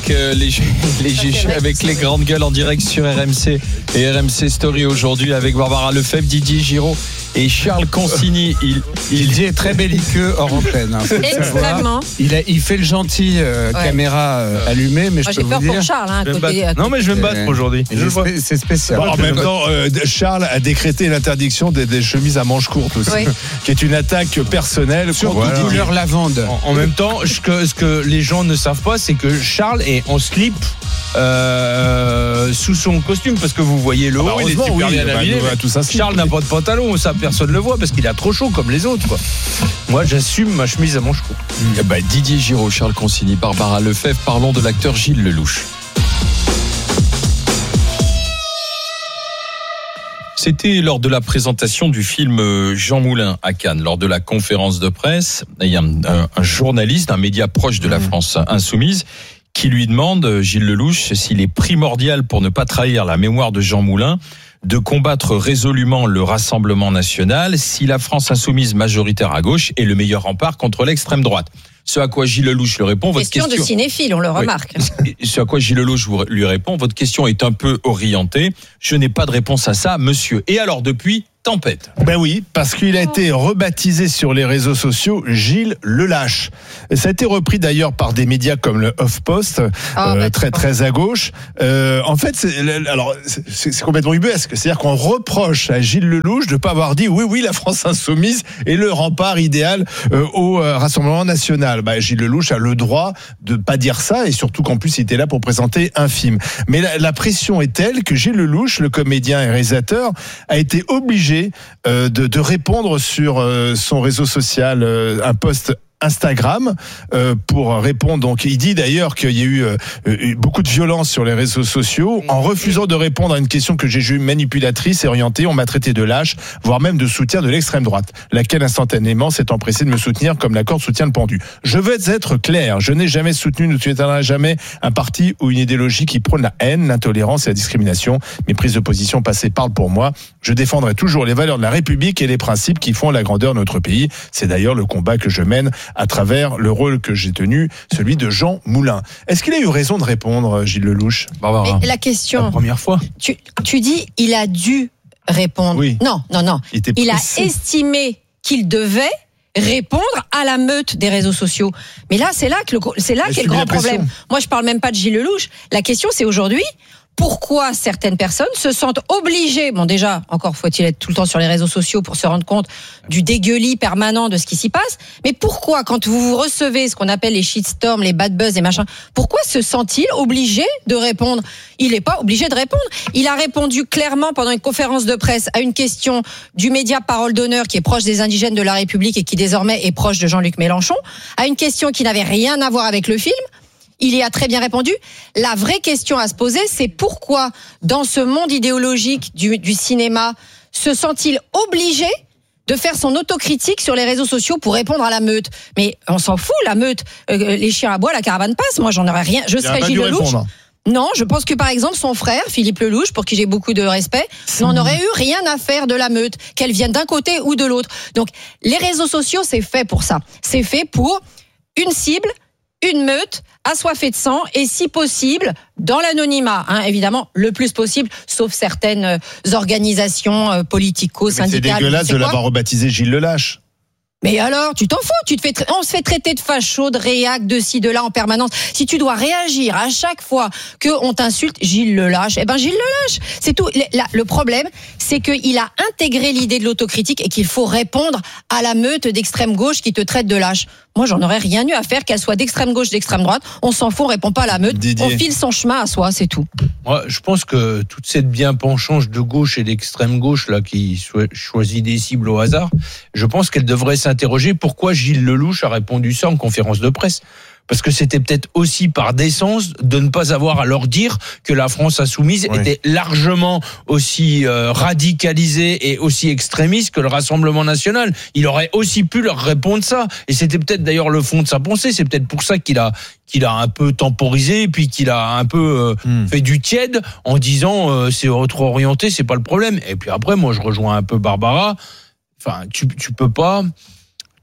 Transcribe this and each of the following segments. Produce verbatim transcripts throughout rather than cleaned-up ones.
avec euh, les, les G G, avec les grandes gueules en direct sur R M C et R M C Story aujourd'hui avec Barbara Lefebvre, Didier Giraud et Charles Consigny. Il, il dit très belliqueux hors antenne. Hein, extrêmement. Il, a, il fait le gentil, euh, ouais. caméra euh, allumée, mais moi, je peux vous dire. J'ai peur pour Charles. Hein, côté, côté. Non, mais je vais me battre aujourd'hui. C'est, c'est spécial. Bon, en même temps, euh, Charles a décrété l'interdiction des, des chemises à manches courtes aussi, oui. qui est une attaque personnelle. Sur voilà. couleur lavande. En, en même temps, ce que, ce que les gens ne savent pas, c'est que Charles est en slip. Euh, sous son costume parce que vous voyez le haut, ah bah il est super oui, bien habillé. Bah, tout ça, Charles n'a pas de pantalon, ça personne le voit parce qu'il a trop chaud comme les autres. Quoi. Moi, j'assume ma chemise à manches courtes. Mmh. Bah, Didier Giraud, Charles Consigny, Barbara Lefebvre, parlons de l'acteur Gilles Lellouche. C'était lors de la présentation du film Jean Moulin à Cannes, lors de la conférence de presse. Il y a un, un, un journaliste, un média proche de la France insoumise, qui lui demande, Gilles Lellouche, s'il est primordial pour ne pas trahir la mémoire de Jean Moulin, de combattre résolument le Rassemblement national si la France insoumise majoritaire à gauche est le meilleur rempart contre l'extrême droite. Ce à quoi Gilles Lellouche lui répond, votre question... Question de cinéphile, on le remarque. Oui. Ce à quoi Gilles Lellouche lui répond, votre question est un peu orientée, je n'ai pas de réponse à ça, monsieur. Et alors depuis, tempête. Ben oui, parce qu'il a été rebaptisé sur les réseaux sociaux Gilles Lelâche. Ça a été repris d'ailleurs par des médias comme le HuffPost, oh, euh, bah, très très à gauche. Euh, en fait, c'est, alors c'est, c'est complètement ubuesque. C'est-à-dire qu'on reproche à Gilles Lellouche de ne pas avoir dit oui oui la France insoumise est le rempart idéal euh, au euh, Rassemblement national. Bah, Gilles Lellouche a le droit de pas dire ça et surtout qu'en plus il était là pour présenter un film. Mais la, la pression est telle que Gilles Lellouche, le comédien et réalisateur, a été obligé Euh, de, de répondre sur euh, son réseau social euh, un post Instagram euh, pour répondre. Donc il dit d'ailleurs qu'il y a eu euh, beaucoup de violence sur les réseaux sociaux. En refusant de répondre à une question que j'ai jugée manipulatrice et orientée, on m'a traité de lâche, voire même de soutien de l'extrême droite, laquelle instantanément s'est empressée de me soutenir comme la corde soutient le pendu. Je veux être clair, je n'ai jamais soutenu, ne soutiendrai jamais un parti ou une idéologie qui prône la haine, l'intolérance et la discrimination. Mes prises de position passées parlent pour moi. Je défendrai toujours les valeurs de la République et les principes qui font la grandeur de notre pays. C'est d'ailleurs le combat que je mène à travers le rôle que j'ai tenu, celui de Jean Moulin. Est-ce qu'il a eu raison de répondre, Gilles Lellouche? Barbara. La question. La première fois. Tu, tu dis, il a dû répondre. Oui. Non, non, non. Il, il a estimé qu'il devait répondre à la meute des réseaux sociaux. Mais là, c'est là que le, c'est là qu'est le grand problème. Moi, je parle même pas de Gilles Lellouche. La question, c'est aujourd'hui, pourquoi certaines personnes se sentent obligées, bon déjà, encore faut-il être tout le temps sur les réseaux sociaux pour se rendre compte du dégueulis permanent de ce qui s'y passe, mais pourquoi quand vous vous recevez ce qu'on appelle les shitstorms, les bad buzz et machin, pourquoi se sent-il obligé de répondre? Il n'est pas obligé de répondre. Il a répondu clairement pendant une conférence de presse à une question du média Parole d'Honneur qui est proche des indigènes de la République et qui désormais est proche de Jean-Luc Mélenchon, à une question qui n'avait rien à voir avec le film. Il y a très bien répondu. La vraie question à se poser, c'est pourquoi, dans ce monde idéologique du, du cinéma, se sent-il obligé de faire son autocritique sur les réseaux sociaux pour répondre à la meute? Mais on s'en fout, la meute. Euh, les chiens à bois, la caravane passe. Moi, j'en aurais rien. Je serais Gilles Lellouche. Non, je pense que par exemple son frère, Philippe Lellouche, pour qui j'ai beaucoup de respect, n'en aurait eu rien à faire de la meute, qu'elle vienne d'un côté ou de l'autre. Donc, les réseaux sociaux, c'est fait pour ça. C'est fait pour une cible, une meute assoiffée de sang et si possible dans l'anonymat, hein, évidemment le plus possible, sauf certaines organisations euh, politico-syndicales. C'est dégueulasse de l'avoir rebaptisé Gilles Lelâche. Mais alors, tu t'en fous, tu te fais tra- on se fait traiter de facho, de réac, de ci, de là en permanence. Si tu dois réagir à chaque fois qu'on t'insulte, Gilles Lelâche, eh ben Gilles Lelâche, c'est tout. Le, la, le problème, c'est qu'il a intégré l'idée de l'autocritique et qu'il faut répondre à la meute d'extrême gauche qui te traite de lâche. Moi, j'en aurais rien eu à faire qu'elle soit d'extrême gauche, d'extrême droite. On s'en fout, on répond pas à la meute. Didier. On file son chemin à soi, c'est tout. Moi, je pense que toute cette bien-penchance de gauche et d'extrême gauche là qui choisit des cibles au hasard, je pense qu'elle devrait s'interroger pourquoi Gilles Lellouche a répondu ça en conférence de presse. Parce que c'était peut-être aussi par décence de ne pas avoir à leur dire que la France insoumise oui. était largement aussi euh, radicalisée et aussi extrémiste que le Rassemblement national. Il aurait aussi pu leur répondre ça. Et c'était peut-être d'ailleurs le fond de sa pensée. C'est peut-être pour ça qu'il a qu'il a un peu temporisé, puis qu'il a un peu euh, hmm. fait du tiède en disant euh, c'est trop orienté, c'est pas le problème. Et puis après, moi, je rejoins un peu Barbara. Enfin, tu tu peux pas.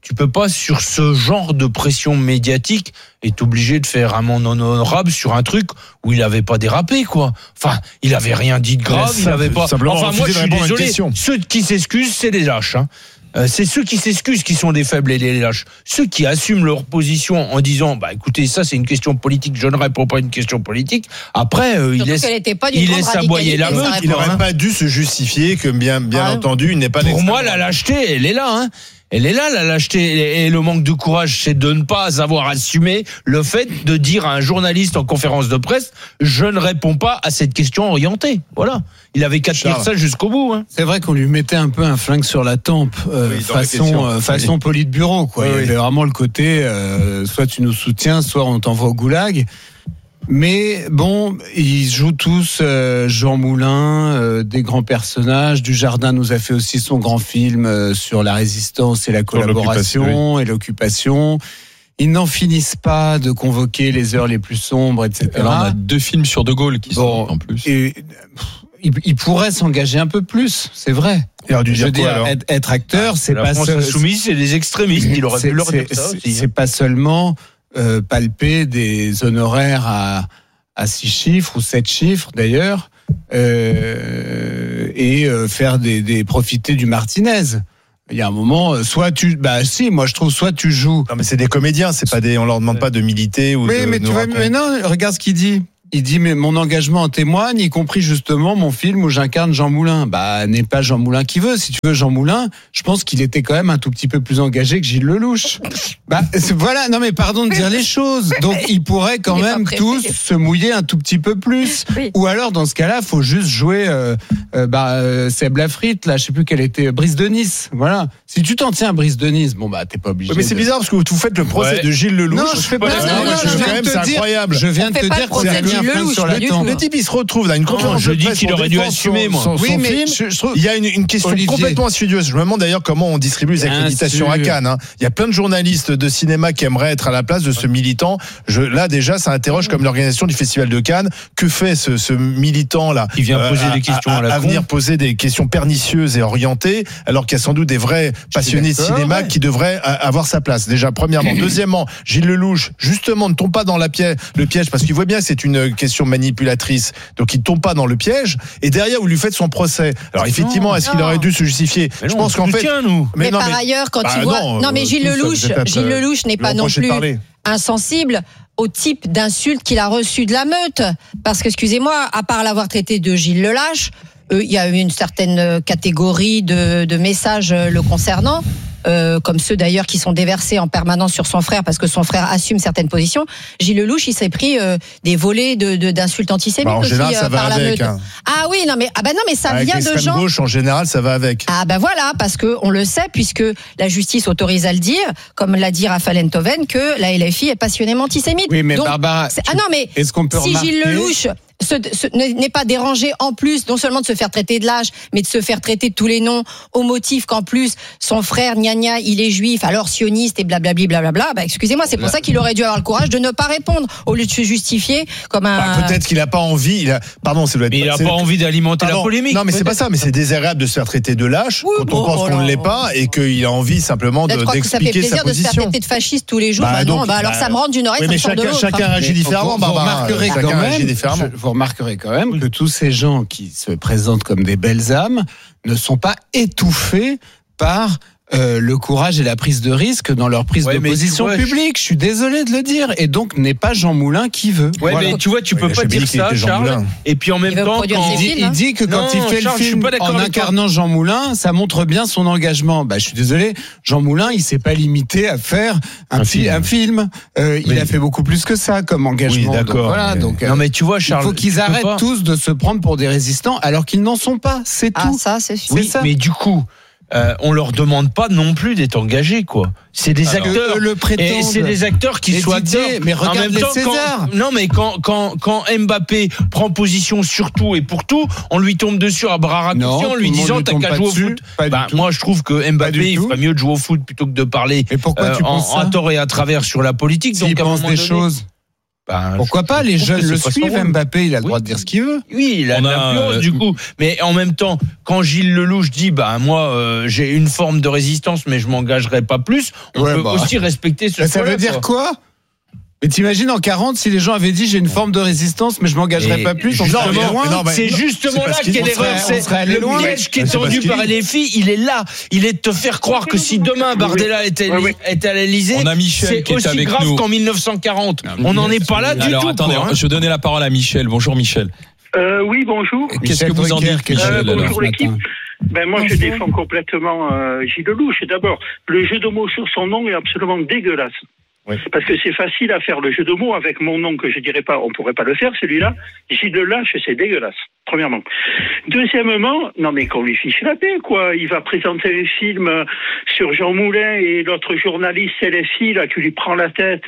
tu peux pas sur ce genre de pression médiatique être obligé de faire un monde honorable sur un truc où il avait pas dérapé, quoi. Enfin, il avait rien dit de grave, ça, il avait pas. Enfin, moi, je suis désolé. Ceux qui s'excusent, c'est des lâches, hein. C'est ceux qui s'excusent qui sont des faibles et des lâches. Ceux qui assument leur position en disant, bah écoutez, ça c'est une question politique, je ne réponds pas à une question politique. Après, euh, il laisse, il laisse aboyer la meute. Il n'aurait pas dû se justifier que bien, bien ah, entendu, il n'est pas. Pour moi, la lâcheté, elle est là, hein. Elle est là, la lâcheté et le manque de courage, c'est de ne pas avoir assumé le fait de dire à un journaliste en conférence de presse, je ne réponds pas à cette question orientée. Voilà. Il avait qu'à tenir ça jusqu'au bout, hein. C'est vrai qu'on lui mettait un peu un flingue sur la tempe, euh, oui, façon, euh, façon oui. Politburo, quoi. Oui, il y avait oui. vraiment le côté, euh, soit tu nous soutiens, soit on t'envoie au goulag. Mais bon, ils jouent tous euh, Jean Moulin, euh, des grands personnages. Dujardin nous a fait aussi son grand film euh, sur la résistance et la collaboration oui. et l'occupation. Ils n'en finissent pas de convoquer les heures les plus sombres, et cetera. Alors on a deux films sur De Gaulle qui bon, sont en plus. Et, il, il pourrait s'engager un peu plus, c'est vrai. Alors, du Je veux dire, quoi, être, être acteur, ah, c'est la pas France seul... insoumise, c'est des extrémistes. Il aurait pu leur dire ça aussi. C'est pas seulement euh, palper des honoraires à, à six chiffres ou sept chiffres d'ailleurs, euh, et euh, faire des, des profiter du Martinez. Il y a un moment, soit tu, bah si, moi je trouve, soit tu joues. Non mais c'est des comédiens, c'est pas des, on leur demande pas de militer ou. Oui, de, mais de tu vois, mais non, regarde ce qu'il dit. Il dit, mais mon engagement en témoigne, y compris justement mon film où j'incarne Jean Moulin. Bah, n'est pas Jean Moulin qui veut. Si tu veux, Jean Moulin, je pense qu'il était quand même un tout petit peu plus engagé que Gilles Lelouch. Bah, voilà, non mais pardon de dire les choses. Donc, ils pourraient quand même tous se mouiller un tout petit peu plus. Oui. Ou alors, dans ce cas-là, faut juste jouer, euh, euh, bah, euh, Seb Lafrite, là, je sais plus quelle était, Brice de Nice. Voilà. Si tu t'en tiens à Brice de Nice, bon, bah, t'es pas obligé. Ouais, mais c'est de... bizarre parce que vous faites le procès ouais. de Gilles Lelouch. Non, je fais pas ça. Je viens de te dire, incroyable. Je viens de te dire qu'on a mis un flingue sur la tempe. Le type, il se retrouve dans une conférence je de dis presse qu'il aurait dû assumer, moi. Son, son oui, mais film. je, je trouve... Il y a une, une question Olivier. complètement insidieuse. Je me demande d'ailleurs comment on distribue les accréditations à Cannes. Hein. Il y a plein de journalistes de cinéma qui aimeraient être à la place de ce militant. Je, là, déjà, ça interroge comme l'organisation du Festival de Cannes. Que fait ce, ce militant-là? Il vient poser euh, des questions à, à, à la à venir poser des questions pernicieuses et orientées, alors qu'il y a sans doute des vrais passionnés de cinéma ouais. qui devraient avoir sa place. Déjà, premièrement. Deuxièmement, Gilles Lelouch, justement, ne tombe pas dans la piège, le piège, parce qu'il voit bien que c'est une question manipulatrice. Donc, il tombe pas dans le piège. Et derrière, vous lui faites son procès. Alors, effectivement, est-ce qu'il aurait dû se justifier? Je pense qu'en fait. Nous. Mais, mais non, par mais... ailleurs, quand bah, tu vois. Non, non mais Gilles Lelouch, Gilles Lelouch n'est pas non plus insensible au type d'insulte qu'il a reçu de la meute. Parce que, excusez-moi, à part l'avoir traité de Gilles le Lâche, euh, il y a eu une certaine catégorie de, de messages le concernant. Euh, comme ceux d'ailleurs qui sont déversés en permanence sur son frère parce que son frère assume certaines positions. Gilles Lelouch, il s'est pris euh, des volées de, de, d'insultes antisémites bah, en aussi général, ça euh, va par avec, la meute. Hein. Ah oui, non mais ah bah non mais ça avec vient de gens. Gauche, en général, ça va avec. Ah ben bah voilà, parce que on le sait puisque la justice autorise à le dire, comme l'a dit Raphaël Enthoven, que la L F I est passionnément antisémite. Oui, mais Donc, Barbara, ah non mais est-ce qu'on peut si remarquer... Gilles Lelouch Ce, ce, n'est pas dérangé en plus non seulement de se faire traiter de lâche mais de se faire traiter de tous les noms au motif qu'en plus son frère gna gna il est juif alors sioniste et blablabli blablabla bah excusez-moi c'est pour ça qu'il aurait dû avoir le courage de ne pas répondre au lieu de se justifier comme un bah, peut-être qu'il a pas envie il a pardon c'est mais il a pas envie d'alimenter pardon, la polémique non mais c'est pas ça mais c'est désagréable de se faire traiter de lâche oui, quand bon, on pense oh qu'on ne l'est pas et qu'il a envie simplement de, d'expliquer sa position. Ça fait plaisir de se faire traiter de fasciste tous les jours bah, bah non, donc, bah, alors bah, ça me rentre d'une oreille oui, ça me sort de l'autre chacun réagit différemment Barbara vous remarquerez quand même que tous ces gens qui se présentent comme des belles âmes ne sont pas étouffés par euh, le courage et la prise de risque dans leur prise ouais, de position vois, publique. Je... je suis désolé de le dire. Et donc, n'est pas Jean Moulin qui veut. Ouais, voilà. mais tu vois, tu peux ouais, pas dire ça, Charles. Et puis en même il temps, quand il, dit, films, hein. il dit que quand non, il fait Charles, le film en incarnant Jean Moulin, ça montre bien son engagement. Bah, je suis désolé. Jean Moulin, il s'est pas limité à faire un, un fi- film. Un film. Euh, il oui. a fait beaucoup plus que ça comme engagement. Oui, d'accord. Donc, voilà. Mais... Donc, non, mais tu vois, Charles. Il faut qu'ils arrêtent pas. tous de se prendre pour des résistants alors qu'ils n'en sont pas. C'est ah, tout. Ça, c'est oui, ça. Mais du coup. Euh, on leur demande pas non plus d'être engagés, quoi. C'est des Alors, acteurs. Le et c'est des acteurs qui soient acteurs. Mais regarde en même les temps, César. Quand, non, mais quand, quand, quand Mbappé prend position sur tout et pour tout, on lui tombe dessus à bras raccourcis en lui disant t'as qu'à jouer au foot. Bah, moi, je trouve que Mbappé, il ferait mieux de jouer au foot plutôt que de parler mais pourquoi euh, tu penses en, ça à tort et à travers sur la politique. S'il donc, pense des choses. Ben, Pourquoi je, pas, je les jeunes que le c'est suivent, Mbappé, il a le oui. droit de dire ce qu'il veut. Oui, il a On de a, l'influence euh, du coup. Mais en même temps, quand Gilles Lelouch dit, bah moi, euh, j'ai une forme de résistance, mais je m'engagerai pas plus, on Ouais, peut bah. aussi respecter ce Mais ça choix-là, veut dire quoi. quoi? Mais t'imagines en quarante, si les gens avaient dit j'ai une forme de résistance, mais je m'engagerai Et pas plus, on justement, serait allé loin. mais non, mais- C'est justement c'est là parce qu'il- qu'est on l'erreur. serait- on C'est serait allé le loin. piège qui est C'est parce tendu qu'il- par les filles. Il est là. Il est de te faire croire que si demain Bardella était, Oui, oui. était à l'Élysée, On a Michel c'est qui est aussi avec grave nous. qu'en mille neuf cent quarante. On n'en est pas là du Alors tout. attendez, quoi, hein. je vais donner la parole à Michel. Bonjour Michel. Euh, oui, bonjour. Qu'est-ce que Michel vous en Drucker, dites, qui est Michel Euh, là, bonjour ce l'équipe. matin. Ben moi, je défends complètement euh, Gilles Lelouch. D'abord, le jeu de mots sur son nom est absolument dégueulasse. Oui. Parce que c'est facile à faire le jeu de mots avec mon nom que je dirais pas, on pourrait pas le faire, celui-là. Gilles Lelache, c'est dégueulasse. Premièrement. Deuxièmement, non mais qu'on lui fiche la paix, quoi. Il va présenter un film sur Jean Moulin et l'autre journaliste L F I, là, qui lui prend la tête.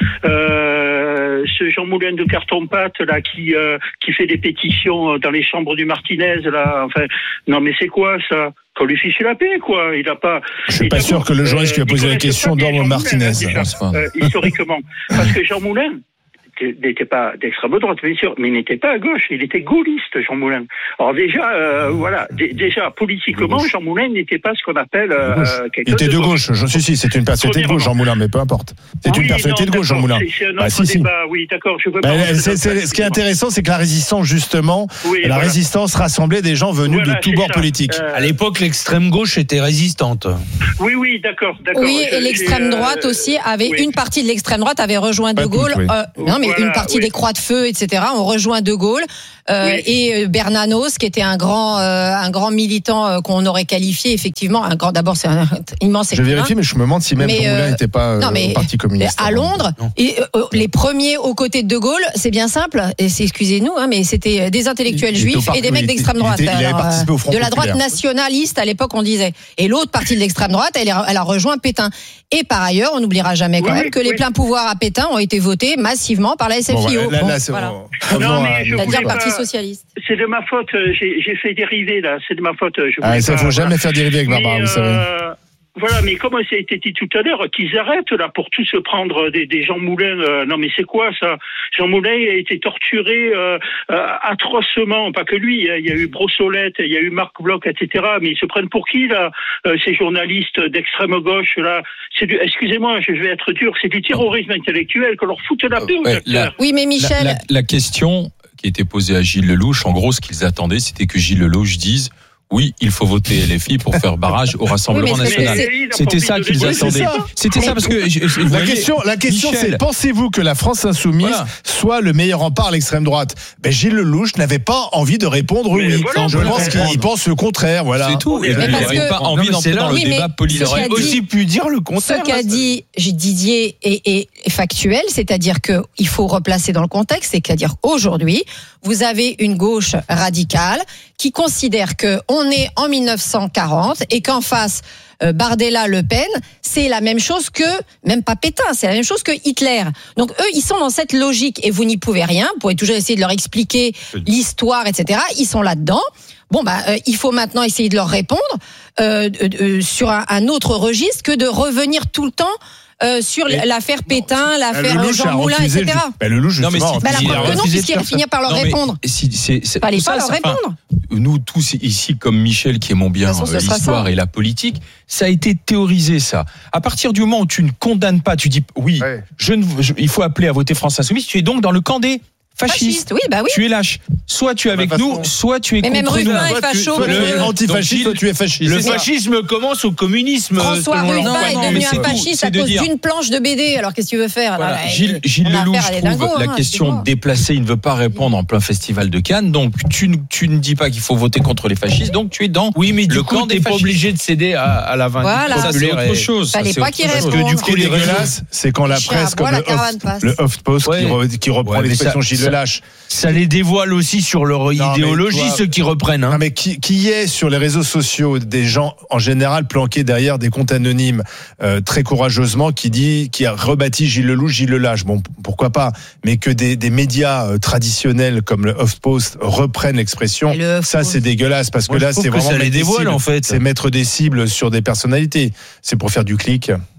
Euh, ce Jean Moulin de carton-pâte, là, qui, euh, qui fait des pétitions dans les chambres du Martinez, là. Enfin, non mais c'est quoi, ça? Qu'on lui fiche la paix, quoi. Il a pas. Je suis pas sûr que le journaliste qui a posé la question dorme au Martinez. Euh, historiquement. Parce que Jean Moulin n'était pas d'extrême droite, bien sûr, mais il n'était pas à gauche, il était gaulliste, Jean Moulin. Alors déjà, euh, voilà, d- déjà, politiquement, Jean Moulin n'était pas ce qu'on appelle euh, quelque Il était chose de gauche. Je suis si, c'est une personnalité de gauche, Jean Moulin, mais peu importe. C'est Oui, une personnalité non, de gauche, Jean d'accord, Moulin. C'est, c'est un autre Ah, si, si. débat, oui, d'accord, je veux Bah, pas. c'est- c'est- ce qui est intéressant, c'est que la résistance, justement, Oui, la voilà. résistance rassemblait des gens venus Voilà, de tous c'est bords ça. politiques. Euh, À l'époque, l'extrême gauche était résistante. Oui, oui, d'accord, d'accord. Oui, Je- et l'extrême j'ai, euh, droite aussi avait oui. une partie de l'extrême droite avait rejoint Pas De Gaulle. toutes, oui. euh, non, mais Voilà, une partie oui. des Croix de Feu, et cetera. On rejoint De Gaulle euh, Oui. et euh, Bernanos, qui était un grand, euh, un grand militant euh, qu'on aurait qualifié effectivement. Un grand, d'abord, c'est un immense. Je écrivain. vérifie, mais je me demande si même Mais, Jean Moulin euh, n'était pas euh, non, mais au Parti communiste. À Londres, Non. et, euh, les premiers aux côtés de De Gaulle, c'est bien simple. Et c'est, excusez-nous, hein, mais c'était des intellectuels Il- il était au juifs parti- et des mecs il était- d'extrême il droite. était- il avait Alors, participé au Front de la droite populaire. nationaliste à l'époque, on disait. Et l'autre partie de l'extrême droite, elle, a- elle a rejoint Pétain. Et par ailleurs, on n'oubliera jamais quand Oui, même oui, que les oui. pleins pouvoirs à Pétain ont été votés massivement par la S F I O. Bon, là, Bon, là, c'est- voilà. revenons Non, mais à- je C'est-à-dire voulais le Parti pas- socialiste. C'est de ma faute, euh, j'ai, j'ai fait dériver, là, c'est de ma faute. Je Ah, voulais ça, pas- faut jamais voilà. faire dériver avec Barbara, Mais, vous savez. euh, Voilà, mais comme ça a été dit tout à l'heure, qu'ils arrêtent là pour tous se prendre des, des Jean Moulin. Euh, non, mais c'est quoi ça? Jean Moulin a été torturé euh, euh, atrocement. Pas que lui. Il y a eu Brossolette, il y a eu Marc Bloch, et cetera. Mais ils se prennent pour qui là? euh, Ces journalistes d'extrême gauche là? C'est du. Excusez-moi, je vais être dur. C'est du terrorisme intellectuel. Que leur foute la paix aux Ouais, acteurs. la- Oui, mais La, Michel, la- la question qui était posée à Gilles Lelouch, en gros, ce qu'ils attendaient, c'était que Gilles Lelouch dise oui, il faut voter L F I pour faire barrage au Rassemblement Oui, mais c'est- national. c'est- C'était ça qu'ils Oui, c'est attendaient. ça. C'était ça parce que je- je- vous La voyez, question, la question Michel. c'est pensez-vous que la France insoumise Voilà. soit le meilleur rempart à l'extrême droite? Ben, Gilles Lelouch n'avait pas envie de répondre Mais oui. voilà, je voilà. pense qu'il pense le contraire. Voilà. c'est tout. Mais Et il parce n'avait que- pas Non, envie mais d'entrer c'est là- dans le oui, mais débat ce politique. qu'a J'aurais dit- aussi pu dire le ce contraire. qu'a là, dit Didier est, est factuel, c'est-à-dire que il faut replacer dans le contexte, c'est-à-dire aujourd'hui, vous avez une gauche radicale qui considère que on est en mille neuf cent quarante et qu'en face euh, Bardella, Le Pen, c'est la même chose que même pas Pétain, c'est la même chose que Hitler. Donc eux, ils sont dans cette logique et vous n'y pouvez rien. Vous pouvez toujours essayer de leur expliquer l'histoire, et cetera. Ils sont là-dedans. Bon, bah, euh, il faut maintenant essayer de leur répondre euh, euh, sur un, un autre registre que de revenir tout le temps euh, sur Et- l'affaire Pétain, Ben, l'affaire Lelouch a Jean Moulin, et refusé cetera. ju- ben, Lelouch, Non, mais justement, si- Bah, la Il a preuve que non, refusé de puisqu'il va faire finir par leur Non, mais répondre. si- c'est- c'est- Fallait tout pas ça, leur ça- enfin, répondre. nous tous ici, comme Michel qui aimons bien De toute façon, euh, ce sera l'histoire ça. et la politique, ça a été théorisé ça. À partir du moment où tu ne condamnes pas, tu dis oui, Ouais. je ne, je- il faut appeler à voter France Insoumise, tu es donc dans le camp des fascistes. Fasciste, oui, bah oui. Tu es lâche. Soit tu es avec De toute nous, façon- soit tu es Mais même contre nous. Rufin est Soit tu- facho. soit tu es Le- antifasciste, donc, soit tu es fasciste. Le C'est ça. fascisme commence au communisme. François selon leur Ruffin point est de non, vue. devenu mais c'est un tout, fasciste c'est à de cause dire- d'une planche de B D. Alors qu'est-ce que tu veux faire Voilà. Là, Gilles, Gilles l'affaire, Lelouch elle est trouve dingo, la hein, question excuse-moi. déplacée, il ne veut pas répondre en plein festival de Cannes, donc tu, ne- tu ne dis pas qu'il faut voter contre les fascistes, donc tu es dans Oui, mais du le coup, camp des t'es pas fascistes. obligé de céder à, à la vindicte Voilà. Ça, c'est populaire. autre et- chose. Fallait Ça, c'est pas autre qu'il chose. Parce que réponde. du Ce coup, qui est les dégueulasse, c'est quand la Cher, presse, comme voilà, le, caravane Huff- passe. le HuffPost, Ouais. qui, re- qui reprend Ouais, mais l'expression ça- Gilles ça- Lelache. Ça les dévoile aussi sur leur Non, mais idéologie, toi- ceux qui reprennent. Hein. Non, mais qui, qui est sur les réseaux sociaux des gens en général planqués derrière des comptes anonymes euh, très courageusement qui dit qui a rebâti Gilles Lelouch, Gilles Lelache. Bon, p- pourquoi pas, mais que des, des médias euh, traditionnels comme le HuffPost reprennent l'expression, Et le ça HuffPost. c'est dégueulasse parce que Moi, je là trouve c'est que vraiment ça les mettre des dévoile, cibles. en fait. C'est mettre des cibles sur des personnalités. C'est pour faire du clic.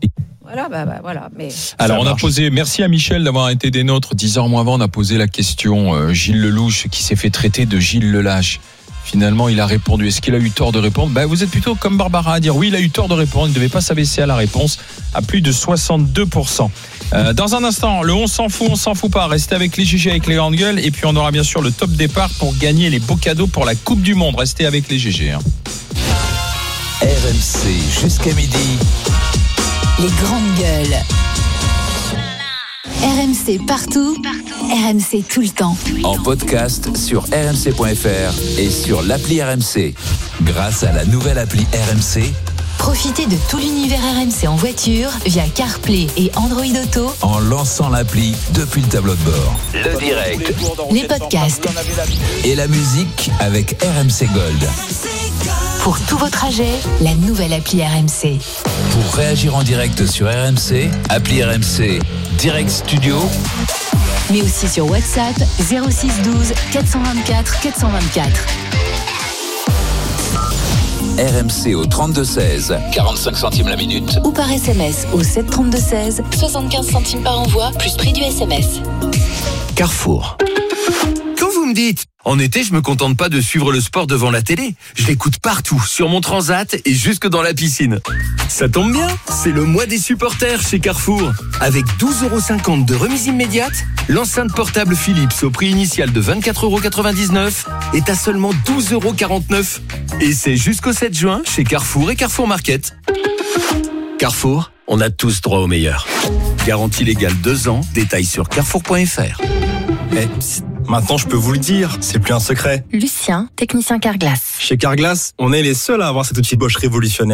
Voilà, bah, bah, voilà. Mais alors on marche. a posé, merci à Michel d'avoir été des nôtres. Dix heures moins vingt, on a posé la question. Euh, Gilles Lelouch qui s'est fait traiter de Gilles Lelâche. Finalement, il a répondu. Est-ce qu'il a eu tort de répondre? Ben, vous êtes plutôt comme Barbara à dire oui, il a eu tort de répondre. Il ne devait pas s'abaisser à la réponse à plus de soixante-deux pour cent. Euh, dans un instant, le on s'en fout, on s'en fout pas. Restez avec les G G avec les grandes gueules. Et puis on aura bien sûr le top départ pour gagner les beaux cadeaux pour la Coupe du Monde. Restez avec les G G. Hein. R M C jusqu'à midi. Les grandes gueules. R M C partout, R M C tout le temps. En podcast sur r m c point f r et sur l'appli R M C. Grâce à la nouvelle appli R M C, Profitez de tout l'univers R M C en voiture via CarPlay et Android Auto en lançant l'appli depuis le tableau de bord. Le direct, les podcasts et la musique avec R M C Gold. Pour tous vos trajets, la nouvelle appli R M C. Pour réagir en direct sur R M C, appli R M C Direct Studio, Mais aussi sur WhatsApp zéro six douze quatre cent vingt-quatre quatre cent vingt-quatre. R M C au trente-deux seize, quarante-cinq centimes la minute. Ou par S M S au sept trente-deux seize, soixante-quinze centimes par envoi, plus prix du S M S. Carrefour. Quand vous me dites, en été, je me contente pas de suivre le sport devant la télé. Je l'écoute partout, sur mon transat et jusque dans la piscine. Ça tombe bien, c'est le mois des supporters chez Carrefour. Avec douze euros cinquante de remise immédiate, l'enceinte portable Philips au prix initial de vingt-quatre euros quatre-vingt-dix-neuf est à seulement douze euros quarante-neuf. Et c'est jusqu'au sept juin chez Carrefour et Carrefour Market. Carrefour, on a tous droit au meilleur. Garantie légale deux ans, détails sur carrefour point f r. Eh, psst, maintenant je peux vous le dire, c'est plus un secret. Lucien, technicien Carglass. Chez Carglass, on est les seuls à avoir cet outil Bosch révolutionnaire.